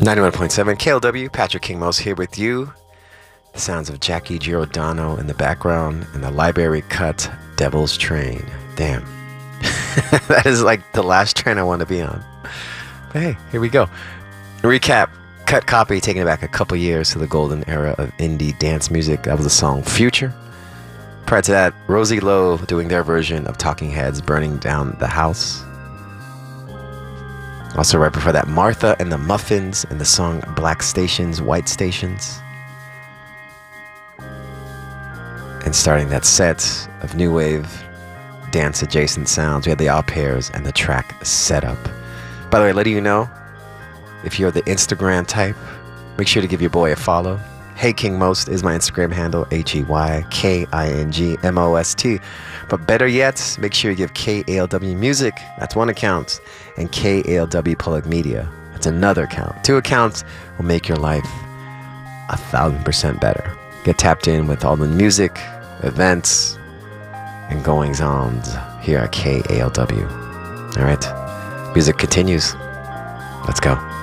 91.7 KLW, Patrick King Most here with you. The sounds of Jackie Giordano in the background and the Library Cut Devil's Train. Damn. That is like the last train I want to be on. But hey, here we go. Recap. Cut Copy, taking it back a couple years to the golden era of indie dance music. That was the song Future. Prior to that, Rosie Lowe doing their version of Talking Heads, Burning Down the House. Also right before that, Martha and the Muffins and the song Black Stations, White Stations. And starting that set of new wave dance adjacent sounds, we had the Au Pairs and the track Setup. By the way, letting you know, if you're the Instagram type, make sure to give your boy a follow. Hey King Most is my Instagram handle, HeyKingMost. But better yet, make sure you give KALW Music, that's one account, and KALW Public Media, that's another account. 2 accounts will make your life 1,000% better. Get tapped in with all the music, events, and goings-ons here at KALW. All right, music continues. Let's go.